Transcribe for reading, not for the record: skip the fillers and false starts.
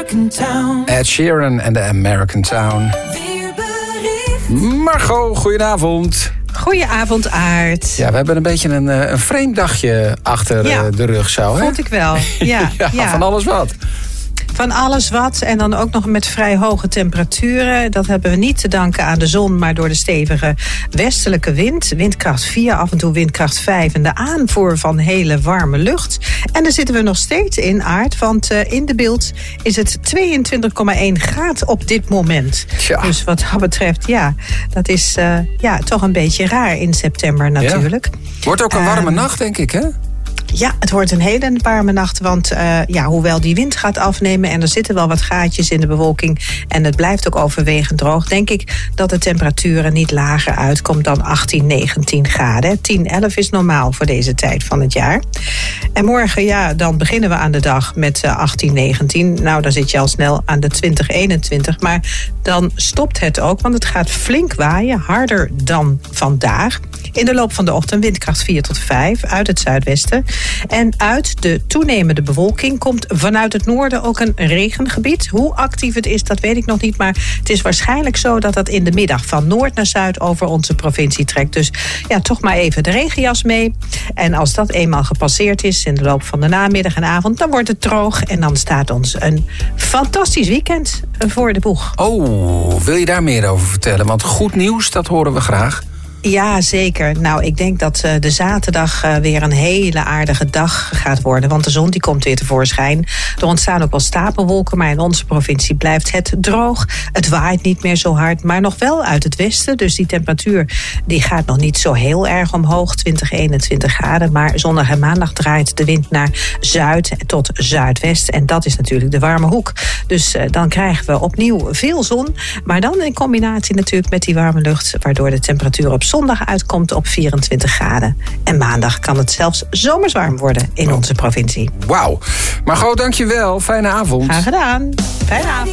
American Town. Ed Sheeran en de American Town. Margot, goedenavond. Goedenavond, Aart. Ja, we hebben een beetje een vreemd dagje achter de rug zo, hè? Vond ik wel. Ja, van alles wat. Van alles wat. En dan ook nog met vrij hoge temperaturen. Dat hebben we niet te danken aan de zon, maar door de stevige westelijke wind. Windkracht 4, af en toe windkracht 5. En de aanvoer van hele warme lucht. En daar zitten we nog steeds in, Aart. Want in de beeld is het 22,1 graden op dit moment. Tja. Dus wat dat betreft, dat is toch een beetje raar in september natuurlijk. Ja. Wordt ook een warme nacht, denk ik, hè? Ja, het wordt een hele warme nacht, want hoewel die wind gaat afnemen en er zitten wel wat gaatjes in de bewolking en het blijft ook overwegend droog, denk ik dat de temperaturen niet lager uitkomt dan 18, 19 graden. 10, 11 is normaal voor deze tijd van het jaar. En morgen, dan beginnen we aan de dag met 18, 19. Nou, dan zit je al snel aan de 20, 21. Maar dan stopt het ook, want het gaat flink waaien, harder dan vandaag. In de loop van de ochtend windkracht 4 tot 5 uit het zuidwesten. En uit de toenemende bewolking komt vanuit het noorden ook een regengebied. Hoe actief het is, dat weet ik nog niet. Maar het is waarschijnlijk zo dat dat in de middag van noord naar zuid over onze provincie trekt. Dus toch maar even de regenjas mee. En als dat eenmaal gepasseerd is in de loop van de namiddag en avond, dan wordt het droog. En dan staat ons een fantastisch weekend voor de boeg. Oh, wil je daar meer over vertellen? Want goed nieuws, dat horen we graag. Ja, zeker. Nou, ik denk dat de zaterdag weer een hele aardige dag gaat worden. Want de zon die komt weer tevoorschijn. Er ontstaan ook wel stapelwolken, maar in onze provincie blijft het droog. Het waait niet meer zo hard, maar nog wel uit het westen. Dus die temperatuur die gaat nog niet zo heel erg omhoog, 20, 21 graden. Maar zondag en maandag draait de wind naar zuid tot zuidwest. En dat is natuurlijk de warme hoek. Dus dan krijgen we opnieuw veel zon. Maar dan in combinatie natuurlijk met die warme lucht, waardoor de temperatuur op zondag uitkomt op 24 graden. En maandag kan het zelfs zomerswarm worden in onze provincie. Wauw. Margot, dankjewel. Fijne avond. Graag gedaan. Fijne avond.